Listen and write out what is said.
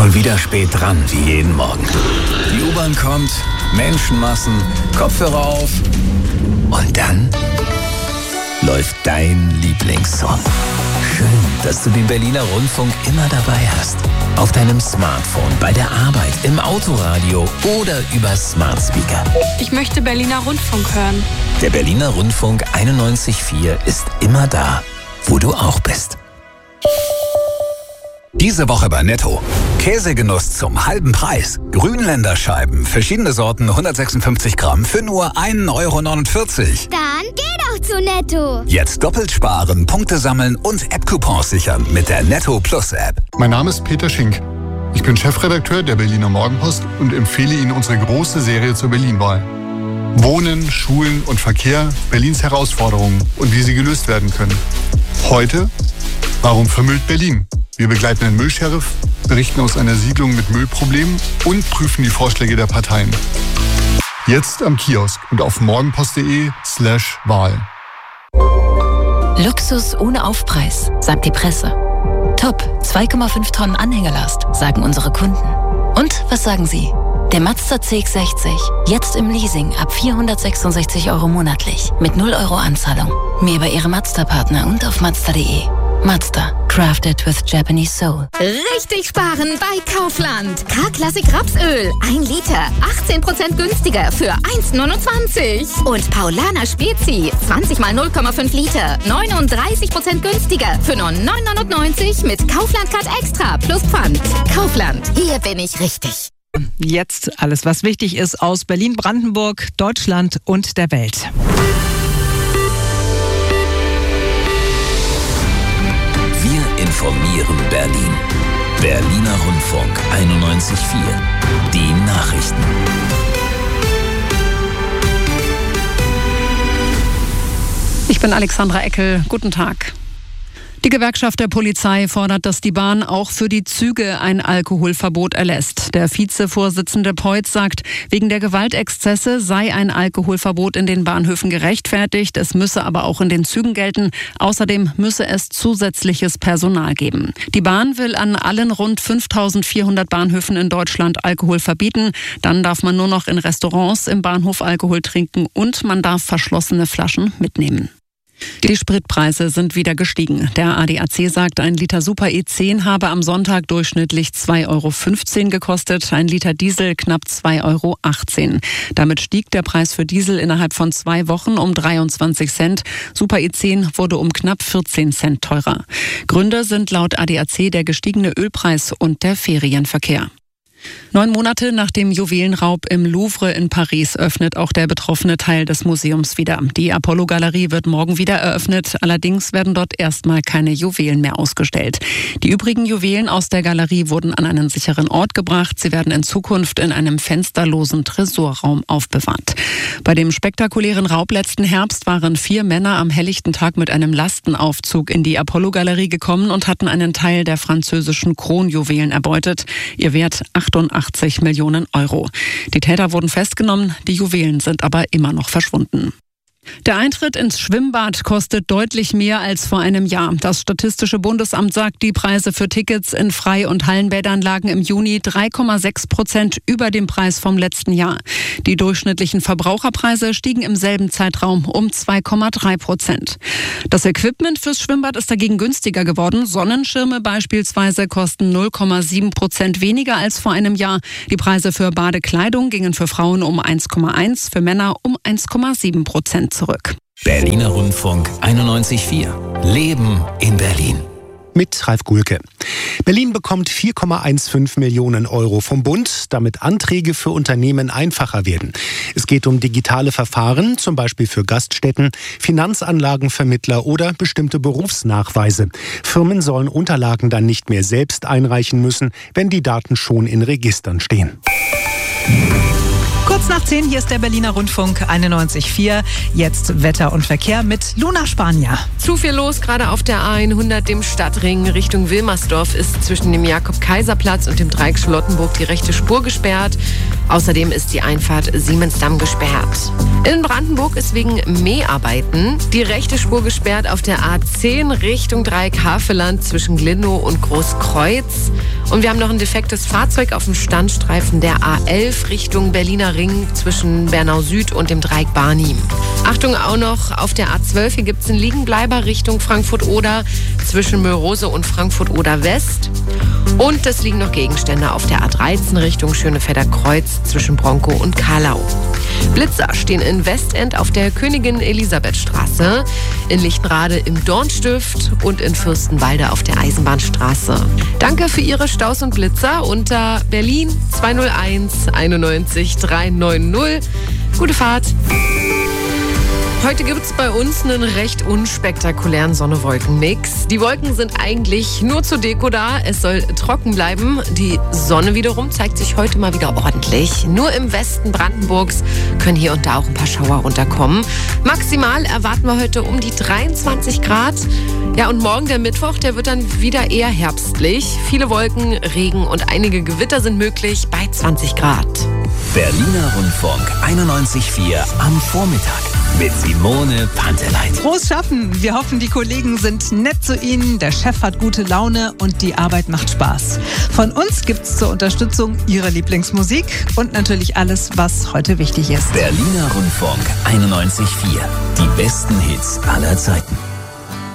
Schon wieder spät dran, wie jeden Morgen. Die U-Bahn kommt, Menschenmassen, Kopfhörer auf und dann läuft dein Lieblingssong. Schön, dass du den Berliner Rundfunk immer dabei hast. Auf deinem Smartphone, bei der Arbeit, im Autoradio oder über Smart Speaker. Ich möchte Berliner Rundfunk hören. Der Berliner Rundfunk 91.4 ist immer da, wo du auch bist. Diese Woche bei Netto. Käsegenuss zum halben Preis. Grünländerscheiben, verschiedene Sorten, 156 Gramm für nur 1,49 Euro. Dann geh doch zu Netto. Jetzt doppelt sparen, Punkte sammeln und App-Coupons sichern mit der Netto Plus App. Mein Name ist Peter Schink. Ich bin Chefredakteur der Berliner Morgenpost und empfehle Ihnen unsere große Serie zur Berlin-Wahl. Wohnen, Schulen und Verkehr, Berlins Herausforderungen und wie sie gelöst werden können. Heute, warum vermüllt Berlin? Wir begleiten einen Müllsheriff, berichten aus einer Siedlung mit Müllproblemen und prüfen die Vorschläge der Parteien. Jetzt am Kiosk und auf morgenpost.de/Wahl. Luxus ohne Aufpreis, sagt die Presse. Top, 2,5 Tonnen Anhängerlast, sagen unsere Kunden. Und was sagen Sie? Der Mazda CX-60, jetzt im Leasing ab 466 Euro monatlich, mit 0 Euro Anzahlung. Mehr bei Ihrem Mazda-Partner und auf Mazda.de. Mazda, crafted with Japanese soul. Richtig sparen bei Kaufland. K-Klassik Rapsöl, 1 Liter, 18% günstiger für 1,29. Und Paulaner Spezi, 20 mal 0,5 Liter, 39% günstiger für nur 9,99 mit Kaufland Card Extra plus Pfand. Kaufland, hier bin ich richtig. Jetzt alles, was wichtig ist aus Berlin, Brandenburg, Deutschland und der Welt. Wir informieren Berlin. Berliner Rundfunk 91.4. Die Nachrichten. Ich bin Alexandra Eckel. Guten Tag. Die Gewerkschaft der Polizei fordert, dass die Bahn auch für die Züge ein Alkoholverbot erlässt. Der Vizevorsitzende Peutz sagt, wegen der Gewaltexzesse sei ein Alkoholverbot in den Bahnhöfen gerechtfertigt. Es müsse aber auch in den Zügen gelten. Außerdem müsse es zusätzliches Personal geben. Die Bahn will an allen rund 5.400 Bahnhöfen in Deutschland Alkohol verbieten. Dann darf man nur noch in Restaurants im Bahnhof Alkohol trinken und man darf verschlossene Flaschen mitnehmen. Die Spritpreise sind wieder gestiegen. Der ADAC sagt, ein Liter Super E10 habe am Sonntag durchschnittlich 2,15 Euro gekostet, ein Liter Diesel knapp 2,18 Euro. Damit stieg der Preis für Diesel innerhalb von 2 Wochen um 23 Cent. Super E10 wurde um knapp 14 Cent teurer. Gründe sind laut ADAC der gestiegene Ölpreis und der Ferienverkehr. 9 Monate nach dem Juwelenraub im Louvre in Paris öffnet auch der betroffene Teil des Museums wieder. Die Apollo-Galerie wird morgen wieder eröffnet. Allerdings werden dort erstmal keine Juwelen mehr ausgestellt. Die übrigen Juwelen aus der Galerie wurden an einen sicheren Ort gebracht. Sie werden in Zukunft in einem fensterlosen Tresorraum aufbewahrt. Bei dem spektakulären Raub letzten Herbst waren 4 Männer am helllichten Tag mit einem Lastenaufzug in die Apollo-Galerie gekommen und hatten einen Teil der französischen Kronjuwelen erbeutet. Ihr Wert 88 Millionen Euro. Die Täter wurden festgenommen, die Juwelen sind aber immer noch verschwunden. Der Eintritt ins Schwimmbad kostet deutlich mehr als vor einem Jahr. Das Statistische Bundesamt sagt, die Preise für Tickets in Frei- und Hallenbädern lagen im Juni 3,6% über dem Preis vom letzten Jahr. Die durchschnittlichen Verbraucherpreise stiegen im selben Zeitraum um 2,3%. Das Equipment fürs Schwimmbad ist dagegen günstiger geworden. Sonnenschirme beispielsweise kosten 0,7% weniger als vor einem Jahr. Die Preise für Badekleidung gingen für Frauen um 1,1%, für Männer um 1,7% zurück. Berliner Rundfunk 91.4. Leben in Berlin. Mit Ralf Gulke. Berlin bekommt 4,15 Millionen Euro vom Bund, damit Anträge für Unternehmen einfacher werden. Es geht um digitale Verfahren, zum Beispiel für Gaststätten, Finanzanlagenvermittler oder bestimmte Berufsnachweise. Firmen sollen Unterlagen dann nicht mehr selbst einreichen müssen, wenn die Daten schon in Registern stehen. Kurz nach 10, hier ist der Berliner Rundfunk 91.4. Jetzt Wetter und Verkehr mit Luna Spanier. Zu viel los, gerade auf der A100, dem Stadtring Richtung Wilmersdorf, ist zwischen dem Jakob-Kaiser-Platz und dem Dreieck Charlottenburg die rechte Spur gesperrt. Außerdem ist die Einfahrt Siemensdamm gesperrt. In Brandenburg ist wegen Mäharbeiten die rechte Spur gesperrt auf der A10 Richtung Dreieck Havelland zwischen Glinow und Großkreuz. Und wir haben noch ein defektes Fahrzeug auf dem Standstreifen der A11 Richtung Berliner Ring zwischen Bernau Süd und dem Dreieck Barnim. Achtung auch noch, auf der A12, hier gibt es einen Liegenbleiber Richtung Frankfurt-Oder zwischen Mölrose und Frankfurt-Oder West. Und es liegen noch Gegenstände auf der A13 Richtung Schönefelder Kreuz zwischen Bronkow und Karlau. Blitzer stehen in Westend auf der Königin-Elisabeth-Straße, in Lichtenrade im Dornstift und in Fürstenwalde auf der Eisenbahnstraße. Danke für Ihre Staus und Blitzer unter Berlin 201 91 390. Gute Fahrt! Heute gibt es bei uns einen recht unspektakulären Sonne-Wolken-Mix. Die Wolken sind eigentlich nur zur Deko da. Es soll trocken bleiben. Die Sonne wiederum zeigt sich heute mal wieder ordentlich. Nur im Westen Brandenburgs können hier und da auch ein paar Schauer runterkommen. Maximal erwarten wir heute um die 23 Grad. Ja, und morgen der Mittwoch, der wird dann wieder eher herbstlich. Viele Wolken, Regen und einige Gewitter sind möglich bei 20 Grad. Berliner Rundfunk 91.4 am Vormittag mit Simone Panteleit. Frohes Schaffen! Wir hoffen, die Kollegen sind nett zu Ihnen, der Chef hat gute Laune und die Arbeit macht Spaß. Von uns gibt's zur Unterstützung Ihre Lieblingsmusik und natürlich alles, was heute wichtig ist. Berliner Rundfunk 91.4. Die besten Hits aller Zeiten.